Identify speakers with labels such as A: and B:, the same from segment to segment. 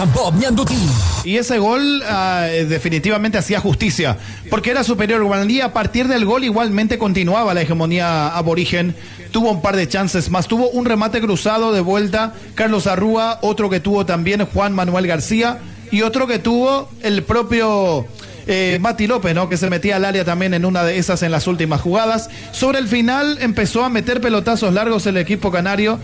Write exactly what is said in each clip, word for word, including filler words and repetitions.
A: Rock and Pop Ñandutí.
B: Y ese gol uh, definitivamente hacía justicia, porque era superior Guaraní. A partir del gol igualmente continuaba la hegemonía aborigen. Tuvo un par de chances más, tuvo un remate cruzado de vuelta Carlos Arrúa, otro que tuvo también Juan Manuel García y otro que tuvo el propio eh, Mati López, ¿no? Que se metía al área también en una de esas en las últimas jugadas. Sobre el final empezó a meter pelotazos largos el equipo canario,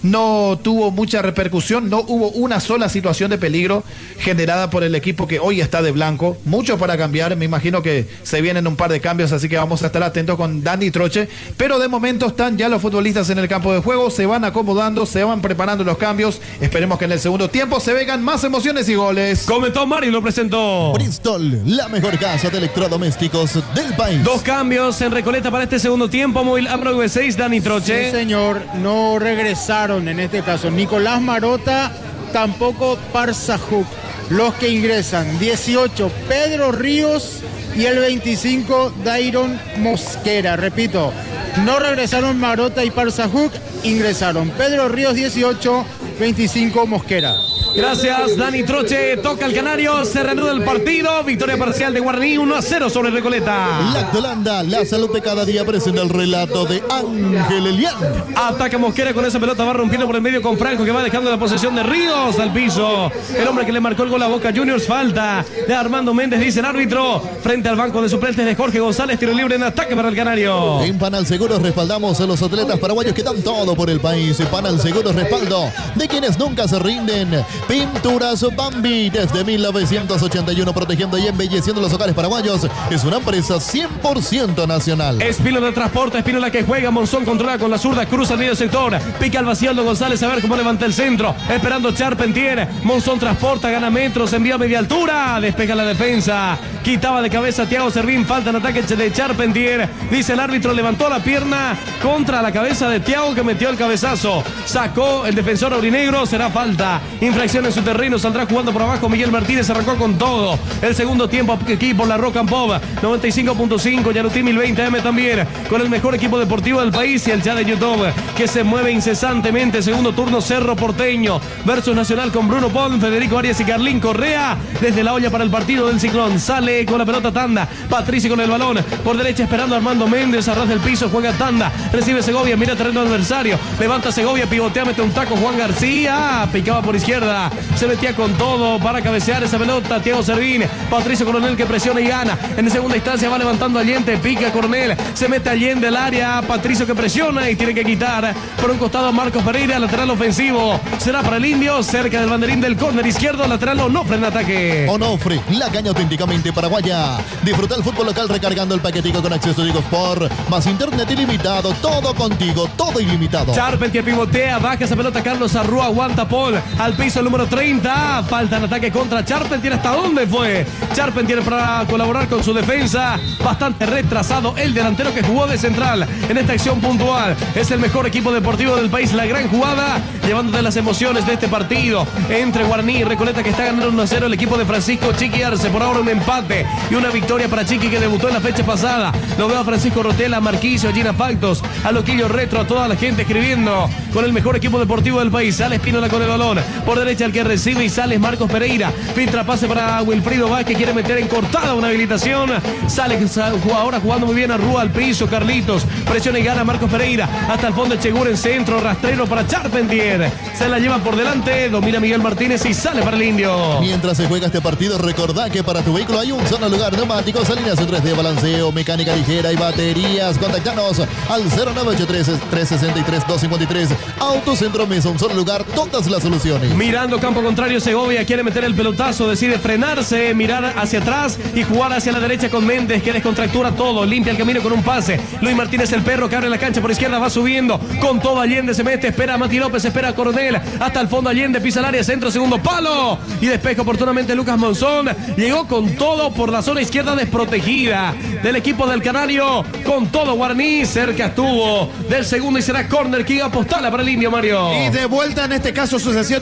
B: no tuvo mucha repercusión, no hubo una sola situación de peligro generada por el equipo que hoy está de blanco. Mucho para cambiar, me imagino que se vienen un par de cambios, así que vamos a estar atentos con Dani Troche, pero de momento están ya los futbolistas en el campo de juego, se van acomodando, se van preparando los cambios. Esperemos que en el segundo tiempo se vengan más emociones y goles.
C: Comentó Mario y lo presentó
D: Bristol, la mejor casa de electrodomésticos del país.
C: Dos cambios en Recoleta para este segundo tiempo. Móvil Ambro V seis, Dani Troche.
E: Sí, señor, no regresaron en este caso Nicolás Marota, tampoco Parzajuk. Los que ingresan, dieciocho Pedro Ríos y el veinticinco Dairon Mosquera. Repito, no regresaron Marota y Parzajuk, ingresaron Pedro Ríos dieciocho, veinticinco Mosquera.
C: Gracias, Dani Troche. Toca el Canario, se reanuda el partido. Victoria parcial de Guaraní, uno a cero sobre Recoleta.
D: La Holanda, la salud de cada día, presenta el relato de Ángel Elián.
C: Ataca Mosquera con esa pelota, va rompiendo por el medio con Franco, que va dejando la posesión de Ríos al piso. El hombre que le marcó el gol a Boca Juniors, falta de Armando Méndez, dice el árbitro. Frente al banco de suplentes de Jorge González, tiro libre en ataque para el Canario.
D: En Panal Seguros respaldamos a los atletas paraguayos que dan todo por el país. Panal Seguros, respaldo de quienes nunca se rinden. Pinturas Bambi, desde mil novecientos ochenta y uno, protegiendo y embelleciendo los hogares paraguayos. Es una empresa cien por ciento nacional.
C: Espínola transporta, Espínola que juega, Monzón controla con la zurda, cruza el medio sector, pica al vacío Aldo González, a ver cómo levanta el centro, esperando Charpentier. Monzón transporta, gana metros, envía a media altura, despeja la defensa, quitaba de cabeza Thiago Servín, falta en ataque de Charpentier, dice el árbitro, levantó la pierna contra la cabeza de Thiago, que metió el cabezazo, sacó el defensor aurinegro, será falta, infracción en su terreno, saldrá jugando por abajo Miguel Martínez, arrancó con todo el segundo tiempo aquí por la Rock and Pop noventa y cinco punto cinco, Yanutí mil veinte M también, con el mejor equipo deportivo del país y el chat de YouTube que se mueve incesantemente. Segundo turno, Cerro Porteño versus Nacional con Bruno Pon, Federico Arias y Carlín Correa desde la olla para el partido del Ciclón. Sale con la pelota Tanda, Patricio con el balón por derecha esperando a Armando Méndez, a ras del piso juega Tanda, recibe Segovia, mira terreno adversario, levanta Segovia, pivotea, mete un taco Juan García, picaba por izquierda, se metía con todo para cabecear esa pelota Thiago Servín, Patricio Coronel que presiona y gana, en segunda instancia va levantando Allende, pica Coronel, se mete Allende al área, Patricio que presiona y tiene que quitar por un costado Marcos Pereira, lateral ofensivo, será para el Indio, cerca del banderín del córner izquierdo, lateral Onofre en ataque.
D: Onofre, la caña auténticamente paraguaya. Disfruta el fútbol local recargando el paquetico con acceso a Digo Sport, más internet ilimitado, todo contigo, todo ilimitado.
C: Charpentier pivotea, baja esa pelota Carlos Arrúa, aguanta Paul, al piso el número treinta, falta en ataque contra Charpentier, ¿hasta dónde fue? Charpentier para colaborar con su defensa, bastante retrasado el delantero que jugó de central en esta acción puntual, es el mejor equipo deportivo del país, la gran jugada, llevándote las emociones de este partido entre Guaraní y Recoleta, que está ganando uno a cero el equipo de Francisco Chiqui Arce, por ahora un empate y una victoria para Chiqui, que debutó en la fecha pasada. Lo veo a Francisco Rotela, Marquicio, Gina Factos, a Loquillo Retro, a toda la gente escribiendo con el mejor equipo deportivo del país. Sale Espínola con el balón, por derecha el que recibe y sale Marcos Pereira, filtra pase para Wilfrido Vázquez, que quiere meter en cortada una habilitación, sale ahora jugando muy bien a Rúa al piso, Carlitos, presiona y gana Marcos Pereira, hasta el fondo Chegur en centro, rastrero para Charpentier, se la lleva por delante, domina Miguel Martínez y sale para el Indio.
D: Mientras se juega este partido, recordá que para tu vehículo hay un solo lugar, neumáticos, alineación tres D, balanceo, mecánica ligera y baterías. Contactanos al cero nueve ocho tres, tres seis tres, dos cinco tres. Autocentro Mesa, un solo lugar, todas las soluciones.
C: Mirando campo contrario, Segovia quiere meter el pelotazo, decide frenarse, mirar hacia atrás y jugar hacia la derecha con Méndez, que descontractura todo, limpia el camino con un pase. Luis Martínez, el perro, que abre la cancha por izquierda, va subiendo con todo. Allende se mete, espera a Mati López, espera a Coronel, hasta el fondo Allende, pisa el área, centro, segundo palo y despeja oportunamente Lucas Monzón. Llegó con todo por la zona izquierda desprotegida del equipo del Canario, con todo Guaraní, cerca estuvo del segundo y será córner que iba a apostarla para el Indio, Mario.
B: Y de vuelta en este caso, sucesión de buenos toques.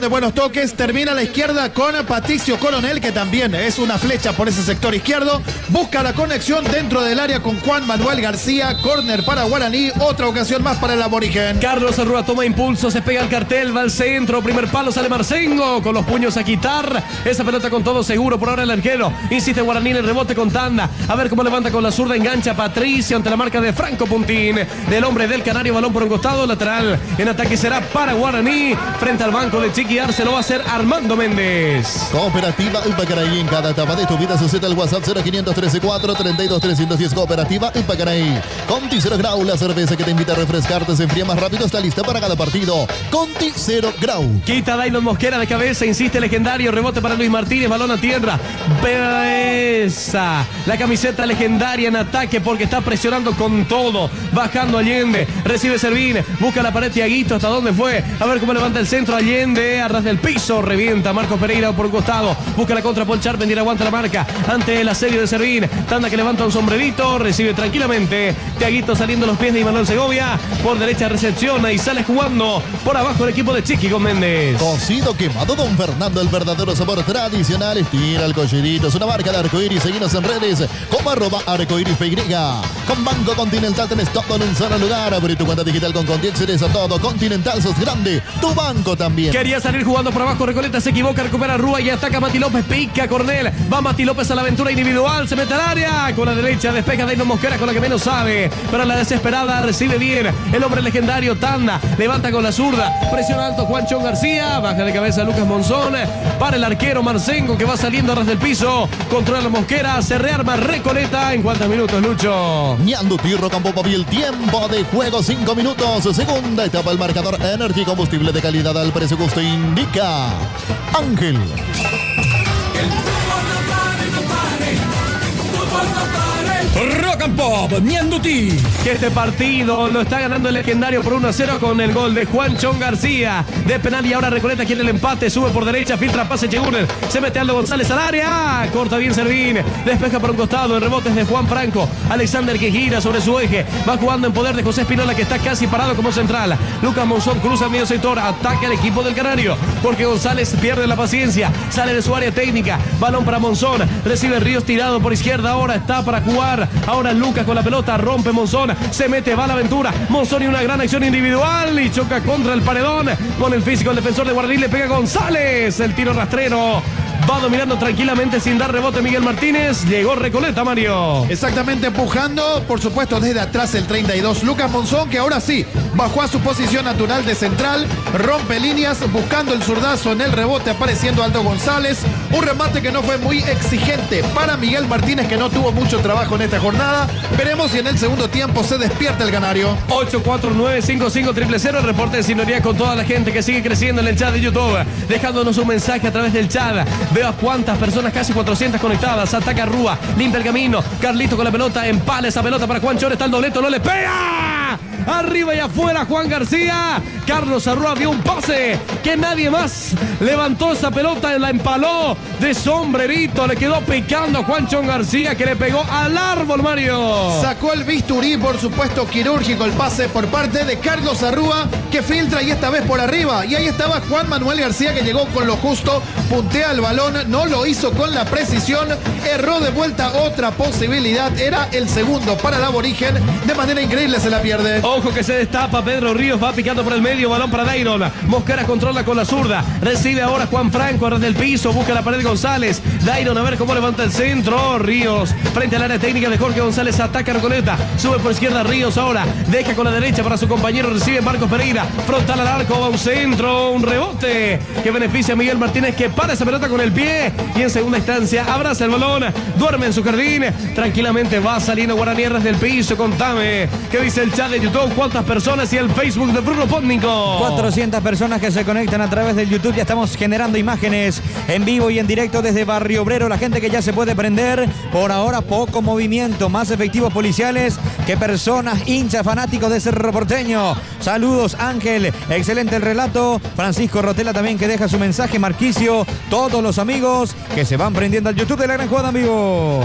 B: toques, termina a la izquierda con Patricio Coronel, que también es una flecha por ese sector izquierdo. Busca la conexión dentro del área con Juan Manuel García. Córner para Guaraní, otra ocasión más para el aborigen.
C: Carlos Arrua toma impulso, se pega al cartel, va al centro, primer palo, sale Marcengo con los puños a quitar esa pelota con todo seguro. Por ahora el arquero insiste Guaraní en el rebote con tanda. A ver cómo levanta con la zurda, engancha Patricio ante la marca de Franco Puntín, del hombre del Canario. Balón por un costado, lateral en ataque será para Guaraní. Frente al banco de Chiqui Arce lo va a hacer Armando Méndez.
D: Cooperativa Ipacaraí, en cada etapa de tu vida sucede el WhatsApp cero quinientos trece cuatro treinta y dos trescientos diez. Cooperativa Ipacaraí. Conti Cero Grau, la cerveza que te invita a refrescarte, se enfría más rápido, está lista para cada partido. Conti Cero Grau.
C: Quita Dailon Mosquera de cabeza, insiste legendario, rebote para Luis Martínez, balón a tierra. Besa la camiseta legendaria en ataque porque está presionando con todo, bajando Allende, recibe Servín, busca la pared Tiaguito, ¿hasta dónde fue? A ver cómo levanta el centro Allende, a ras del piso, revienta Marcos Pereira por un costado, busca la contra Paul Charpentier, aguanta la marca ante el asedio de Servín, tanda que levanta un sombrerito, recibe tranquilamente Tiaguito saliendo los pies de Imanol Segovia, por derecha recepciona y sale jugando por abajo el equipo de Chiqui con Méndez.
D: Cocido quemado Don Fernando, el verdadero sabor tradicional, estira el cochidito, es una marca de arcoíris, seguinos en redes como arroba arcoíris P Y. Con Banco Continental tenés todo en un solo lugar, abrí tu cuenta digital con Conti, accedes a todo. Continental, sos grande, tu banco también.
C: Quería salir jugando por abajo, Recoleta se equivoca, recupera Rúa y ataca Mati López, pica Cornel, va Mati López a la aventura individual, se mete al área, con la derecha despeja Dailon Mosquera con la que menos sabe, pero la desesperada recibe bien el hombre legendario Tanda, levanta con la zurda, presiona alto Juanchón García, baja de cabeza Lucas Monzón, para el arquero Marcengo que va saliendo a ras del piso, controla Mosquera, se rearma Recoleta. ¿En cuántos minutos, Lucho?
D: Ñandu Tirro Campo Pabil, tiempo de juego cinco minutos, segunda etapa, el marcador Energy, combustible de calidad al precio que usted indica. Ángel.
A: Rock and Pop, Ñanduti.
C: Que este partido lo está ganando el legendario por uno a cero con el gol de Juanchón García de penal y ahora Recoleta quiere el empate, sube por derecha, filtra pase Chegurner, se mete Aldo González al área, corta bien Servín, despeja por un costado, el rebote es de Juan Franco, Alexander que gira sobre su eje, va jugando en poder de José Espinola que está casi parado como central, Lucas Monzón cruza medio sector, ataca el equipo del Canario, porque González pierde la paciencia, sale de su área técnica, balón para Monzón, recibe Ríos tirado por izquierda, ahora está para jugar, ahora Lucas con la pelota, rompe Monzón, se mete, va a la aventura, Monzón y una gran acción individual y choca contra el paredón, con el físico el defensor de Guaraní, le pega González, el tiro rastrero. Va dominando tranquilamente sin dar rebote Miguel Martínez. Llegó Recoleta, Mario.
B: Exactamente, empujando, por supuesto, desde atrás el treinta y dos. Lucas Monzón, que ahora sí bajó a su posición natural de central. Rompe líneas, buscando el zurdazo en el rebote, apareciendo Aldo González. Un remate que no fue muy exigente para Miguel Martínez, que no tuvo mucho trabajo en esta jornada. Veremos si en el segundo tiempo se despierta el canario.
C: ocho cuatro nueve cinco cinco cero cero cero. El reporte de sintonía con toda la gente que sigue creciendo en el chat de YouTube. Dejándonos un mensaje a través del chat. Veo a cuántas personas, casi cuatrocientas conectadas. Ataca Rúa, limpia el camino. Carlito con la pelota, empala esa pelota para Juan Chor. Está el dobleto, no le pega. Arriba y afuera Juan García. Carlos Arrua vio un pase que nadie más levantó esa pelota, la empaló de sombrerito. Le quedó picando a Juanchón García, que le pegó al árbol, Mario.
B: Sacó el bisturí, por supuesto, quirúrgico el pase por parte de Carlos Arrua, que filtra y esta vez por arriba. Y ahí estaba Juan Manuel García, que llegó con lo justo, puntea el balón, no lo hizo con la precisión, erró de vuelta. Otra posibilidad, era el segundo para el aborigen, de manera increíble se la pierde.
C: Ojo que se destapa, Pedro Ríos va picando por el medio, balón para Dairon. Mosquera controla con la zurda, recibe ahora Juan Franco a ras del piso, busca la pared González. Dairon a ver cómo levanta el centro. Ríos frente al área técnica de Jorge González, ataca Recoleta, sube por izquierda Ríos ahora, deja con la derecha para su compañero, recibe Marcos Pereira, frontal al arco, va un centro, un rebote que beneficia a Miguel Martínez, que para esa pelota con el pie y en segunda instancia abraza el balón, duerme en su jardín, tranquilamente va saliendo Guaraní a ras del piso. Contame qué dice el chat de YouTube, cuántas personas y el Facebook de Bruno Pótnico.
A: cuatrocientas personas que se conectan a través del YouTube. Ya estamos generando imágenes en vivo y en directo desde Barrio Obrero. La gente que ya se puede prender. Por ahora poco movimiento, más efectivos policiales que personas, hinchas, fanáticos de Cerro Porteño. Saludos, Ángel, excelente el relato. Francisco Rotela también, que deja su mensaje. Marquicio, todos los amigos que se van prendiendo al YouTube de La Gran Jugada en vivo.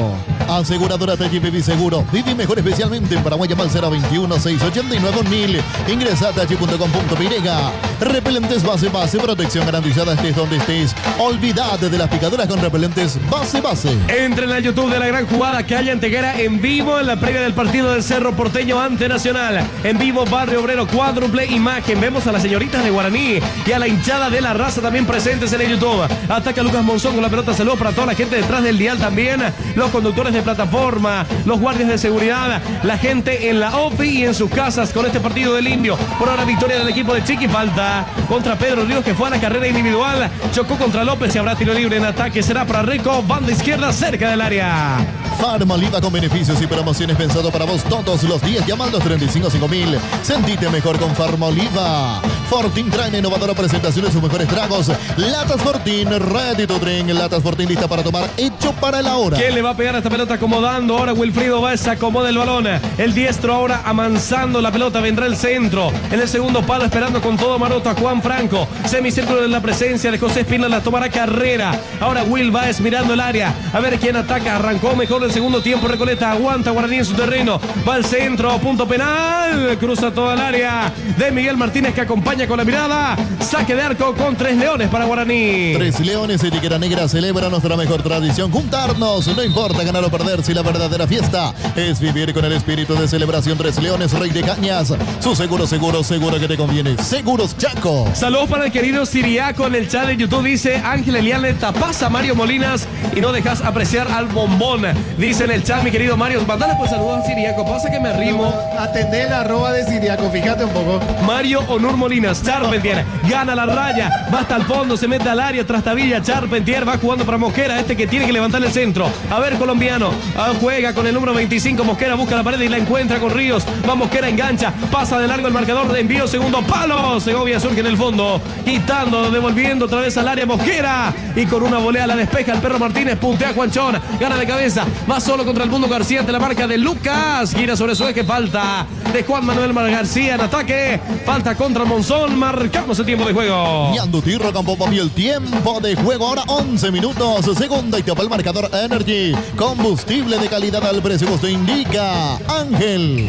D: Aseguradora T G Vivi Seguro. Vivi mejor especialmente en Paraguay. Llama al cero veintiuno, seiscientos ochenta y nueve, mil. Ingresa a tachi punto com punto pe. Repelentes base base. Protección garantizada estés donde estés. Olvídate de las picaduras con repelentes base base.
C: Entre en el YouTube de La Gran Jugada. Calle Antequera en vivo en la previa del partido del Cerro Porteño ante Nacional. En vivo Barrio Obrero, cuádruple imagen. Vemos a las señoritas de Guaraní y a la hinchada de La Raza también presentes en el YouTube. Ataca Lucas Monzón con la pelota. Saludos para toda la gente detrás del dial también. Los conductores de plataforma, los guardias de seguridad, la gente en la O P I y en sus casas con este partido del Indio. Por ahora victoria del equipo de Chiqui. Falta contra Pedro Ríos, que fue a la carrera individual. Chocó contra López y habrá tiro libre en ataque. Será para Rico, banda izquierda cerca del área.
D: Farmaliva con beneficios y promociones pensado para vos todos los días. Llama al dos tres cinco cinco mil. Sentite mejor con Farmaliva. Fortín trae una innovadora presentación de sus mejores tragos. Latas Fortín, ready to drink. Latas Fortín lista para tomar, hecho para la hora.
C: ¿Quién le va a pegar a esta pelota acomodando? Ahora Wilfrido Báez acomoda el balón. El diestro ahora amansando la pelota. Vendrá el centro. En el segundo palo esperando con todo Maroto a Juan Franco. Semicírculo en la presencia de José Espina. La tomará Carrera. Ahora Will Báez mirando el área. A ver quién ataca. Arrancó mejor el segundo tiempo. Recoleta aguanta Guaraní en su terreno. Va al centro. Punto penal. Cruza toda el área de Miguel Martínez, que acompaña con la mirada. Saque de arco con tres leones para Guaraní.
D: Tres leones, etiqueta negra, celebra nuestra mejor tradición. Juntarnos, no importa ganar o perder, si la verdadera fiesta es vivir con el espíritu de celebración. Tres Leones, Rey de Cañas. Su seguro, seguro, seguro que te conviene. Seguros Chaco.
C: Saludos para el querido Siriaco en el chat de YouTube. Dice Ángel Eliane, tapas a Mario Molinas y no dejas apreciar al bombón. Dice en el chat, mi querido Mario. Mandale pues saludos a Siriaco. Pasa que me arrimo.
B: Atendé la arroba de Siriaco, fíjate un poco.
C: Mario Onur Molinas, Charpentier, gana la raya, va hasta el fondo, se mete al área, trastabilla, Charpentier, va jugando para Mosquera, este que tiene que levantar el centro. A ver, colombiano, ah, juega con el número veinticinco, Mosquera busca la pared y la encuentra con Ríos. Va Mosquera, engancha, pasa de largo el marcador de envío, segundo palo. Segovia surge en el fondo, quitando, devolviendo otra vez al área Mosquera. Y con una volea la despeja el Perro Martínez, puntea Juanchón, gana de cabeza, va solo contra el Mundo García ante la marca de Lucas. Gira sobre su eje, falta de Juan Manuel Mar García en ataque. Falta contra Monzón, marcamos el tiempo de juego.
D: Ñandutirro Campo Papi, el tiempo de juego ahora once minutos. Segunda etapa, el marcador Energy. Combustible de calidad al precio que usted indica. Ángel.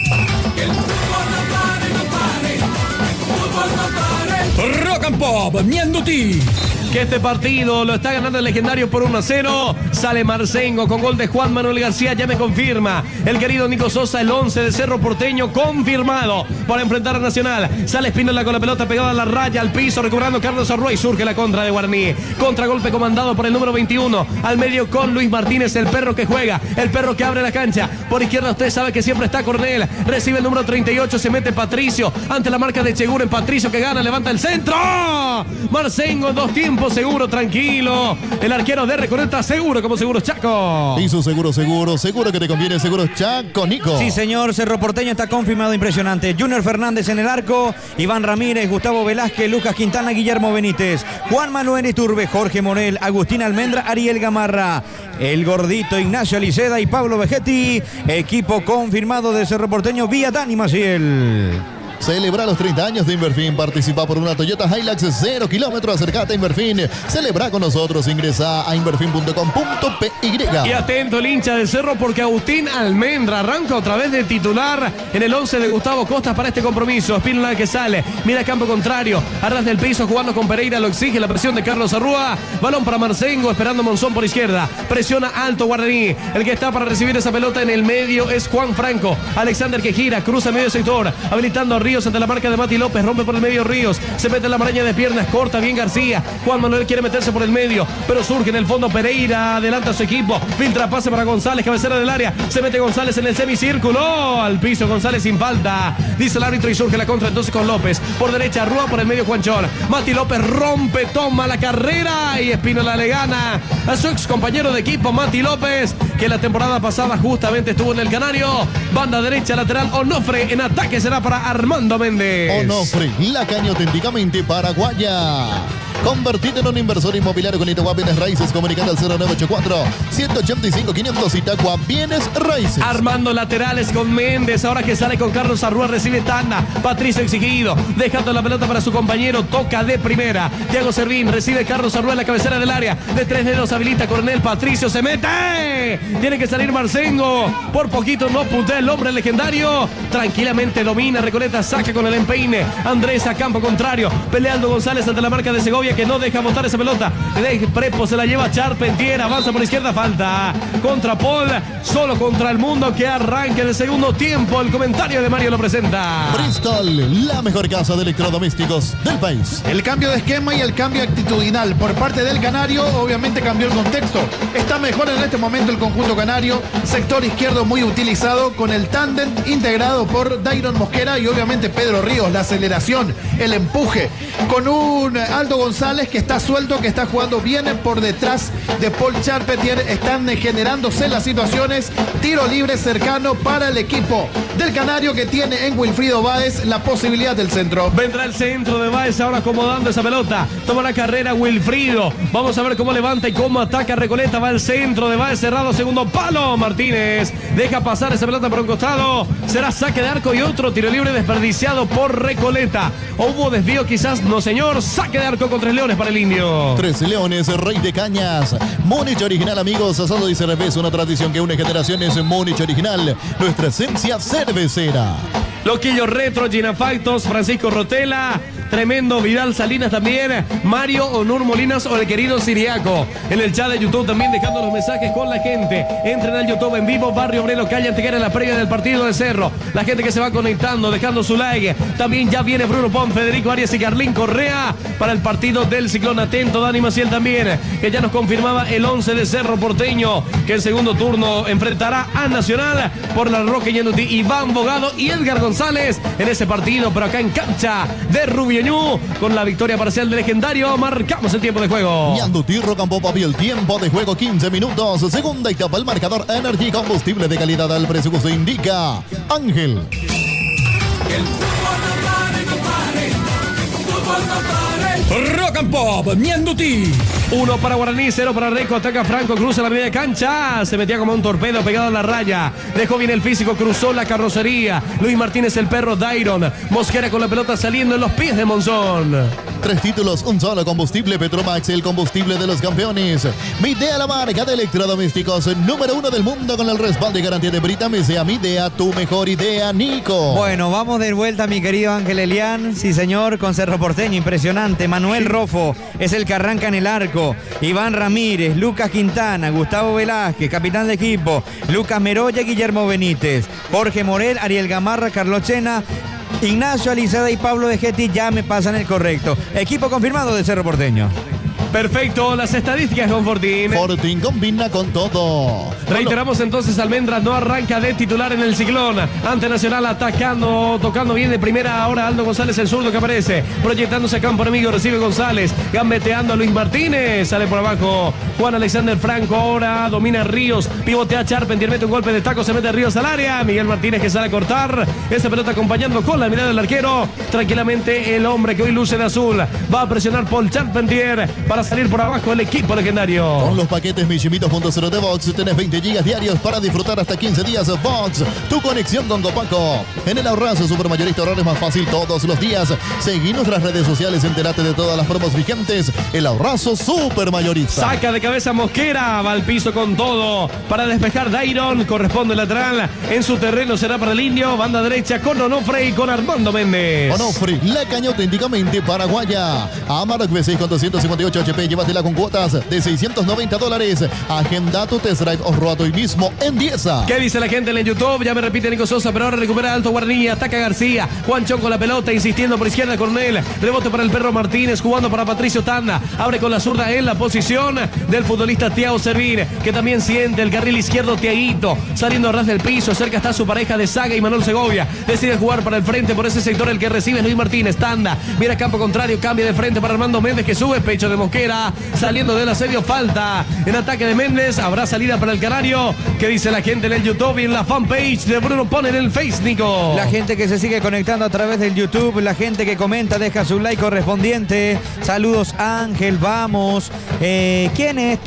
F: Rock and Pop, Ñanduti.
C: Que este partido lo está ganando el legendario por uno a cero. Sale Marcengo con gol de Juan Manuel García. Ya me confirma el querido Nico Sosa, el once de Cerro Porteño confirmado para enfrentar a Nacional. Sale Espínola con la pelota pegada a la raya, al piso, recobrando Carlos Arrué y surge la contra de Guaraní. Contragolpe comandado por el número veintiuno. Al medio con Luis Martínez, el perro que juega, el perro que abre la cancha. Por izquierda usted sabe que siempre está Cornel. Recibe el número treinta y ocho, se mete Patricio ante la marca de Cheguren. Patricio que gana, levanta el centro. Marcengo en dos tiempos. Seguro, tranquilo. El arquero de Recoleta, seguro como Seguros Chaco.
D: Y su seguro, seguro, seguro que te conviene. Seguros Chaco, Nico.
A: Sí, señor. Cerro Porteño está confirmado, impresionante. Junior Fernández en el arco. Iván Ramírez, Gustavo Velázquez, Lucas Quintana, Guillermo Benítez, Juan Manuel Iturbe, Jorge Morel, Agustín Almendra, Ariel Gamarra, el gordito Ignacio Aliceda y Pablo Vegetti. Equipo confirmado de Cerro Porteño vía Dani Maciel.
D: Celebra los treinta años de Inverfin. Participa por una Toyota Hilux cero kilómetros. Acercate a Inverfin. Celebra con nosotros. Ingresa a inverfin punto com punto pe.
C: Y atento el hincha del Cerro, porque Agustín Almendra arranca otra vez de titular en el once de Gustavo Costas para este compromiso. Espínola que sale, mira campo contrario, arras del piso jugando con Pereira, lo exige la presión de Carlos Arrúa. Balón para Marcengo, esperando Monzón por izquierda. Presiona alto Guaraní. El que está para recibir esa pelota en el medio es Juan Franco. Alexander que gira, cruza medio sector, habilitando a Ríos ante la marca de Mati López, rompe por el medio Ríos, se mete en la maraña de piernas, corta bien García. Juan Manuel quiere meterse por el medio, pero surge en el fondo Pereira, adelanta a su equipo, filtra pase para González, cabecera del área, se mete González en el semicírculo, al piso González sin falta, dice el árbitro y surge la contra entonces con López, por derecha Rúa, por el medio Juanchón, Mati López rompe, toma la carrera y Espínola le gana a su ex compañero de equipo Mati López, que la temporada pasada justamente estuvo en el Canario. Banda derecha lateral Onofre, en ataque será para Armando Méndez.
D: Onofre, la caña auténticamente paraguaya. Convertite en un inversor inmobiliario con Itagua Bienes Raíces. Comunicando al cero nueve ocho cuatro, siete ocho cinco, quinientos. Itagua Bienes Raíces.
C: Armando laterales con Méndez. Ahora que sale con Carlos Arrua, recibe tanda. Patricio exigido. Dejando la pelota para su compañero. Toca de primera. Thiago Servín recibe Carlos Arrua en la cabecera del área. De tres dedos habilita Coronel. Patricio se mete. Tiene que salir Marcengo. Por poquito no puntea el hombre legendario. Tranquilamente domina. Recoleta saca con el empeine. Andrés a campo contrario. Peleando González ante la marca de Segovia, que no deja botar esa pelota. De Prepo se la lleva Charpentier. Avanza por la izquierda. Falta contra Paul. Solo contra el mundo, que arranque el segundo tiempo. El comentario de Mario lo presenta.
D: Bristol, la mejor casa de electrodomésticos del país.
B: El cambio de esquema y el cambio actitudinal por parte del Canario obviamente cambió el contexto. Está mejor en este momento el conjunto canario. Sector izquierdo muy utilizado con el tándem integrado por Dairon Mosquera y obviamente Pedro Ríos. La aceleración, el empuje. Con un Aldo González que está suelto, que está jugando bien por detrás de Paul Charpentier. Están generándose las situaciones. Tiro libre cercano para el equipo del Canario, que tiene en Wilfrido Báez la posibilidad del centro.
C: Vendrá el centro de Báez ahora acomodando esa pelota. Toma la carrera Wilfrido. Vamos a ver cómo levanta y cómo ataca Recoleta. Va el centro de Báez cerrado. Segundo palo. Martínez deja pasar esa pelota por un costado. Será saque de arco y otro tiro libre desperdiciado por Recoleta. ¿Hubo desvío? Quizás no, señor. Saque de arco con Tres Leones para el indio.
D: Tres Leones, Rey de Cañas. Múnich original, amigos. Asado y cerveza, una tradición que une generaciones. Múnich original, nuestra esencia cervecera.
C: Loquillo Retro, Ginafactos, Francisco Rotela, tremendo Vidal Salinas también, Mario Onur Molinas o el querido Siriaco. En el chat de YouTube también dejando los mensajes con la gente. Entren al YouTube en vivo, Barrio Obrero, calle Antequera, en la previa del partido de Cerro. La gente que se va conectando, dejando su like. También ya viene Bruno Pon, Federico Arias y Carlín Correa para el partido del Ciclón. Atento, Dani Maciel también, que ya nos confirmaba el once de Cerro Porteño, que en segundo turno enfrentará a Nacional por la Roque Ñandutí, Iván Bogado y Edgar González en ese partido, pero acá en cancha de Rubieñú, con la victoria parcial de Legendario, marcamos el tiempo de juego.
D: Ñandutí, Rocampo, Papi, el tiempo de juego quince minutos. Segunda etapa, el marcador Energy, combustible de calidad al precio que se indica. Ángel.
F: El fútbol no pare, no pare. El fútbol no pare. Rock and Pop, Ñandutí.
C: Uno para Guaraní, cero para Reco. Ataca Franco, cruza la media cancha. Se metía como un torpedo pegado a la raya. Dejó bien el físico, cruzó la carrocería. Luis Martínez, el perro Dairon. Mosquera con la pelota saliendo en los pies de Monzón.
D: Tres títulos, un solo combustible. Petromax, el combustible de los campeones. Midea, la marca de electrodomésticos número uno del mundo, con el respaldo y garantía de Brita Mesea. Midea, tu mejor idea, Nico.
A: Bueno, vamos de vuelta, mi querido Ángel Elián. Sí, señor, con Cerro Porteño, impresionante. Manuel Rofo es el que arranca en el arco. Iván Ramírez, Lucas Quintana, Gustavo Velázquez, capitán de equipo, Lucas Meroya, Guillermo Benítez, Jorge Morel, Ariel Gamarra, Carlos Chena, Ignacio Aliceda y Pablo de Getty ya me pasan el correcto. Equipo confirmado de Cerro Porteño.
C: Perfecto, las estadísticas con Fortín.
D: Fortín combina con todo.
C: Reiteramos entonces, Almendras no arranca de titular en el Ciclón. Ante Nacional atacando, tocando bien de primera. Ahora Aldo González, el zurdo que aparece, proyectándose a campo enemigo, recibe González, gambeteando a Luis Martínez, sale por abajo Juan Alexander Franco, ahora domina Ríos, pivotea Charpentier, mete un golpe de taco, se mete Ríos al área. Miguel Martínez que sale a cortar esa pelota acompañando con la mirada del arquero. Tranquilamente el hombre que hoy luce de azul va a presionar Paul Charpentier para salir por abajo el equipo legendario.
D: Con los paquetes Michimito punto cero de Vox tenés veinte gigas diarios para disfrutar hasta quince días. Vox, tu conexión con Copaco. En el Ahorrazo Supermayorista ahorrar es más fácil todos los días. Seguí nuestras redes sociales, entérate de todas las promos vigentes. El Ahorrazo Supermayorista.
C: Saca de cabeza Mosquera, va al piso con todo para despejar Dairon, corresponde el lateral. En su terreno será para el indio, banda derecha con Onofre y con Armando Méndez.
D: Onofre, la caña auténticamente paraguaya. Amarok V seis con doscientos cincuenta y ocho H P, llévatela con cuotas de seiscientos noventa dólares. Agenda tu test drive o roto hoy mismo en Dieza.
C: ¿Qué dice la gente en el YouTube? Ya me repite Nico Sosa, pero ahora recupera Alto Guaraní, ataca García. Juanchón con la pelota, insistiendo por izquierda Cornel. Rebote para el perro Martínez, jugando para Patricio Tanda. Abre con la zurda en la posición del futbolista Thiago Servín, que también siente el carril izquierdo Tiaguito, saliendo a ras del piso. Cerca está su pareja de saga y Manuel Segovia. Decide jugar para el frente por ese sector, el que recibe Luis Martínez. Tanda, mira campo contrario, cambia de frente para Armando Méndez, que sube pecho de Mosquera. Mosquera, saliendo del asedio, falta en ataque de Méndez, habrá salida para el Canario. ¿Qué dice la gente en el YouTube y en la fanpage de Bruno Pone en el Face, Nico?
A: La gente que se sigue conectando a través del YouTube, la gente que comenta, deja su like correspondiente. Saludos, Ángel, vamos. Eh, ¿Quién es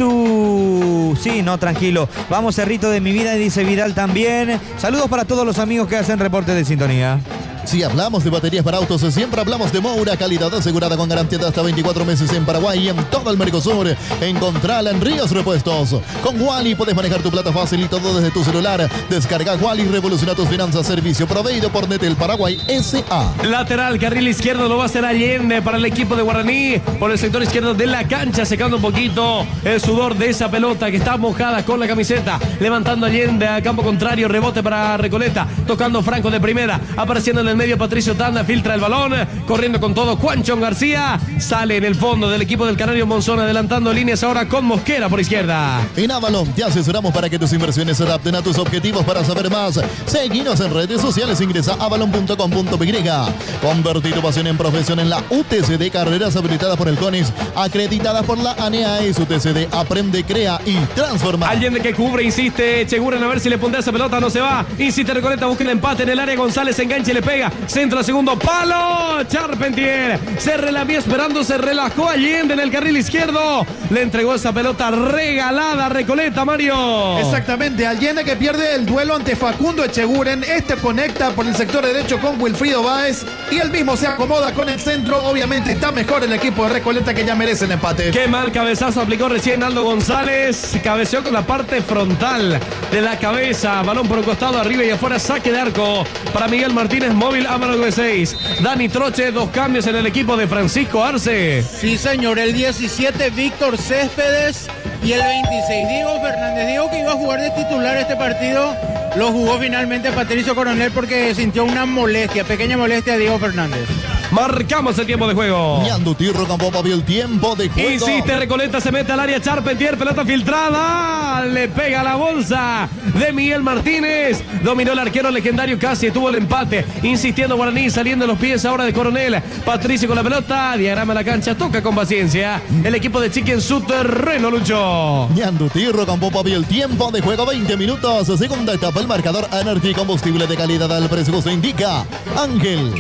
A: tú? Sí, no, tranquilo. Vamos, Cerrito de mi vida, dice Vidal también. Saludos para todos los amigos que hacen reporte de sintonía.
D: Si hablamos de baterías para autos, siempre hablamos de Moura, calidad asegurada con garantía de hasta veinticuatro meses en Paraguay y en todo el Mercosur. Encontrala en Ríos Repuestos. Con Wally puedes manejar tu plata fácil y todo desde tu celular. Descarga Wally, revoluciona tus finanzas. Servicio proveído por Netel Paraguay S A.
C: Lateral, carril izquierdo lo va a hacer Allende para el equipo de Guaraní. Por el sector izquierdo de la cancha, secando un poquito el sudor de esa pelota que está mojada con la camiseta. Levantando Allende a campo contrario, rebote para Recoleta. Tocando Franco de primera, apareciendo en el medio Patricio Tanda, filtra el balón, corriendo con todo Juanchón García, sale en el fondo del equipo del Canario Monzón, adelantando líneas ahora con Mosquera por izquierda.
D: En Avalon te asesoramos para que tus inversiones se adapten a tus objetivos. Para saber más, seguinos en redes sociales, ingresa a avalon punto com punto p y. Convertir tu pasión en profesión en la U T C D, carreras habilitadas por el CONIS, acreditadas por la A N E A E S. U T C D, aprende, crea y transforma.
C: Allende que cubre, insiste, Cheguren a ver si le pondrá esa pelota, no se va, insiste Recoleta, busca el empate en el área, González engancha y le pega. Centro, segundo palo, Charpentier se relavió esperando, se relajó Allende en el carril izquierdo, le entregó esa pelota regalada a Recoleta, Mario.
B: Exactamente, Allende que pierde el duelo ante Facundo Echeguren, este conecta por el sector derecho con Wilfrido Báez y él mismo se acomoda con el centro. Obviamente está mejor el equipo de Recoleta, que ya merece el empate.
C: Qué mal cabezazo aplicó recién Aldo González, cabeceó con la parte frontal de la cabeza, balón por un costado, arriba y afuera, saque de arco para Miguel Martínez, móvil a mano de seis. Dani Troche, dos cambios en el equipo de Francisco Arce.
E: Sí, señor, el diecisiete Víctor Céspedes y el veintiséis Diego Fernández. Diego, que iba a jugar de titular este partido, lo jugó finalmente Patricio Coronel porque sintió una molestia, pequeña molestia de Diego Fernández.
C: Marcamos el tiempo de juego.
D: Ñandutirro con Popa vio el tiempo de juego.
C: Insiste Recoleta, se mete al área, Charpentier, pelota filtrada, le pega la bolsa de Miguel Martínez. Dominó el arquero legendario, casi tuvo el empate. Insistiendo Guaraní, saliendo los pies ahora de Coronel. Patricio con la pelota, diagrama la cancha, toca con paciencia. El equipo de Chiqui en su terreno, Lucho.
D: Ñandutirro con Popa vio el tiempo de juego, veinte minutos. Segunda etapa, el marcador Energy, combustible de calidad al precio se indica. Ángel.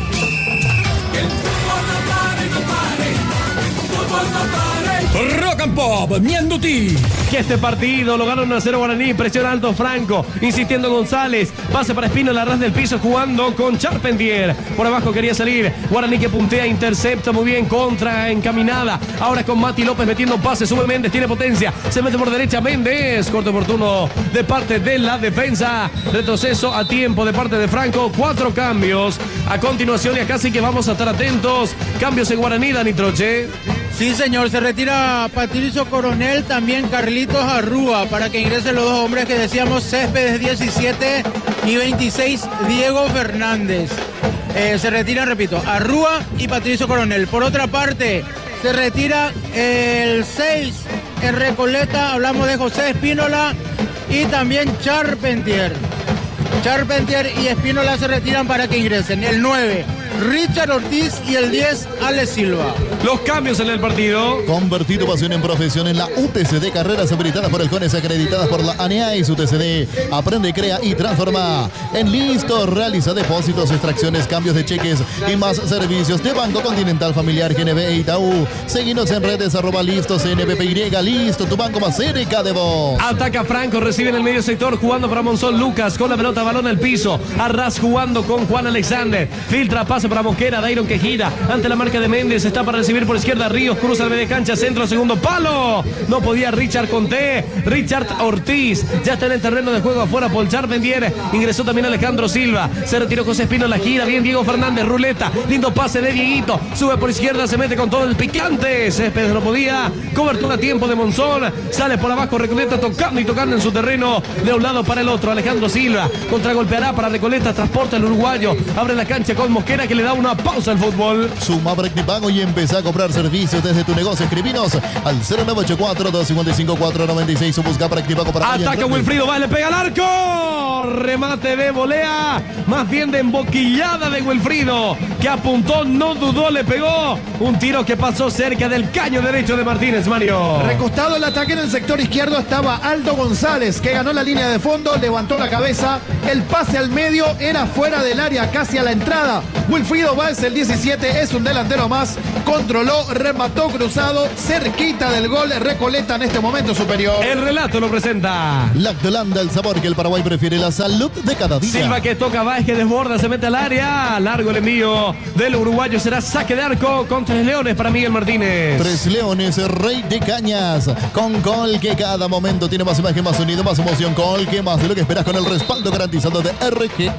F: Que el fútbol no pare, no pare, el fútbol no pare. Rock and Pop, Ñanduti.
C: Que este partido lo gana uno a cero Guaraní, presiona alto Franco, insistiendo González, pase para Espino, la ras del piso, jugando con Charpentier, por abajo quería salir, Guaraní que puntea, intercepta muy bien, contra encaminada, ahora con Mati López metiendo un pase, sube Méndez, tiene potencia, se mete por derecha Méndez, corte oportuno de parte de la defensa, retroceso a tiempo de parte de Franco, cuatro cambios a continuación y acá sí que vamos a estar atentos, cambios en Guaraní, Dani Troche.
E: Sí, señor, se retira Patricio Coronel, también Carlitos Arrúa, para que ingresen los dos hombres que decíamos, Céspedes diecisiete y veintiséis Diego Fernández. Eh, se retiran, repito, Arrúa y Patricio Coronel. Por otra parte, se retira el seis en Recoleta, hablamos de José Espínola y también Charpentier. Charpentier y Espínola se retiran para que ingresen. El nueve, Richard Ortiz, y el diez, Ale Silva.
C: Los cambios en el partido.
D: Convertir tu pasión en profesión en la U T C D, carreras habilitadas por el CONES, acreditadas por la A N E A E S. U T C D, aprende, crea y transforma. En Listo, realiza depósitos, extracciones, cambios de cheques y más servicios de Banco Continental, Familiar, G N B e Itaú. Seguinos en redes, arroba Listo, C N B P Y, Listo, tu banco más cerca de vos.
C: Ataca Franco, recibe en el medio sector, jugando para Monzón Lucas, con la pelota, balón al piso. Arras jugando con Juan Alexander. Filtra, pase para Mosquera, Dairon que gira ante la marca de Méndez, está para recibir por izquierda Ríos, cruza el medio cancha, centro, segundo palo, no podía Richard Conté, Richard Ortiz, ya está en el terreno de juego afuera por Charpentier, ingresó también Alejandro Silva, se retiró José Espino, la gira, bien Diego Fernández, ruleta, lindo pase de Dieguito, sube por izquierda, se mete con todo el picante, Céspedes no podía, cobertura a tiempo de Monzón, sale por abajo Recoleta, tocando y tocando en su terreno, de un lado para el otro, Alejandro Silva, contragolpeará para Recoleta, transporta el uruguayo, abre la cancha con Mosquera, que le da una pausa al fútbol.
D: Suma Prepago y empezá a comprar servicios desde tu negocio. Escribinos al cero nueve ocho cuatro, dos cinco cinco, cuatro nueve seis o busca Prepago para
C: Ataca Wilfrido Vaz, le pega al arco. Remate de volea, más bien de emboquillada de Wilfrido, que apuntó, no dudó, le pegó. Un tiro que pasó cerca del caño derecho de Martínez, Mario.
B: Recostado el ataque en el sector izquierdo estaba Aldo González, que ganó la línea de fondo, levantó la cabeza. El pase al medio era fuera del área, casi a la entrada. Wilfrido Vaz, el diecisiete, es un delantero más. Controló, remató cruzado, cerquita del gol. Recoleta en este momento superior.
C: El relato lo presenta
D: Lactolanda, el sabor que el Paraguay prefiere, la salud de cada día.
C: Silva, que toca Vaz, que desborda, se mete al área. Largo el envío del uruguayo, será saque de arco con Tres Leones para Miguel Martínez.
D: Tres Leones, rey de cañas. Con Col, que cada momento tiene más imagen, más sonido, más emoción. Col, que más de lo que esperas, con el respaldo garantizado de R G.